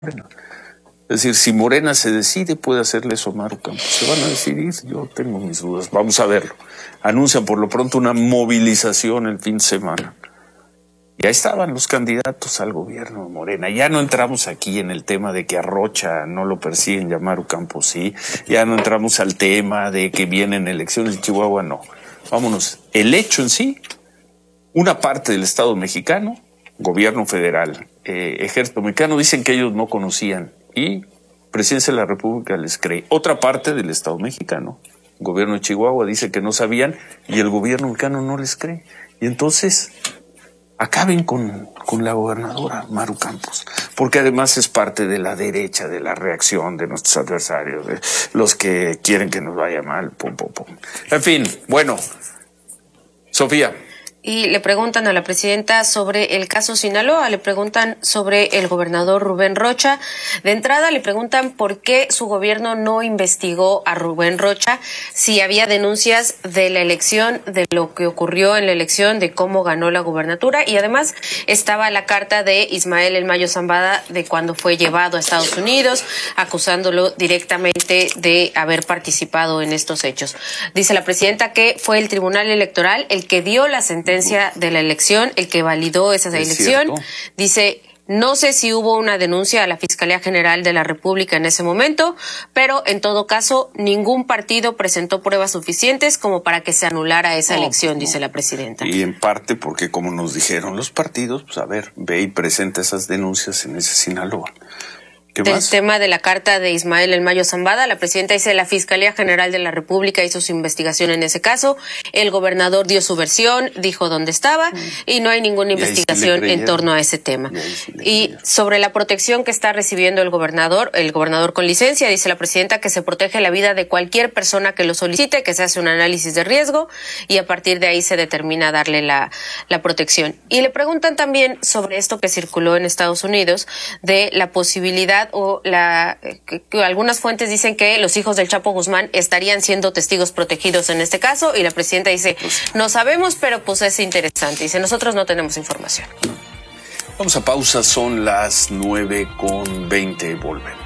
Es decir, si Morena se decide, puede hacerle eso a Maru Campos. ¿Se van a decidir? Yo tengo mis dudas. Vamos a verlo. Anuncian por lo pronto una movilización el fin de semana. Ya estaban los candidatos al gobierno de Morena. Ya no entramos aquí en el tema de que a Rocha no lo persiguen, y a Maru Campos sí. Ya no entramos al tema de que vienen elecciones en Chihuahua, no. Vámonos. El hecho en sí, una parte del Estado mexicano, gobierno federal, ejército mexicano, dicen que ellos no conocían y Presidencia de la República les cree. Otra parte del Estado mexicano, gobierno de Chihuahua, dice que no sabían y el gobierno mexicano no les cree. Y entonces acaben con la gobernadora Maru Campos, porque además es parte de la derecha, de la reacción de nuestros adversarios, de los que quieren que nos vaya mal. Pum, pum, pum. En fin, bueno, Sofía. Y le preguntan a la presidenta sobre el caso Sinaloa, le preguntan sobre el gobernador Rubén Rocha. De entrada le preguntan por qué su gobierno no investigó a Rubén Rocha, si había denuncias de la elección, de lo que ocurrió en la elección, de cómo ganó la gubernatura. Y además estaba la carta de Ismael El Mayo Zambada de cuando fue llevado a Estados Unidos, acusándolo directamente de haber participado en estos hechos. Dice la presidenta que fue el Tribunal Electoral el que dio la sentencia de la elección, el que validó esa elección. Cierto. Dice, no sé si hubo una denuncia a la Fiscalía General de la República en ese momento, pero en todo caso ningún partido presentó pruebas suficientes como para que se anulara esa elección, dice la presidenta. Y en parte porque, como nos dijeron los partidos, pues a ver, ve y presenta esas denuncias en ese Sinaloa. Del tema de la carta de Ismael El Mayo Zambada, la presidenta dice la Fiscalía General de la República hizo su investigación en ese caso, el gobernador dio su versión, dijo dónde estaba y no hay ninguna investigación en torno a ese tema. Y sobre la protección que está recibiendo el gobernador con licencia, dice la presidenta que se protege la vida de cualquier persona que lo solicite, que se hace un análisis de riesgo y a partir de ahí se determina darle la protección. Y le preguntan también sobre esto que circuló en Estados Unidos de la posibilidad que algunas fuentes dicen que los hijos del Chapo Guzmán estarían siendo testigos protegidos en este caso y la presidenta dice, no sabemos, pero pues es interesante. Dice, nosotros no tenemos información. Vamos a pausa, son las 9:20, volvemos.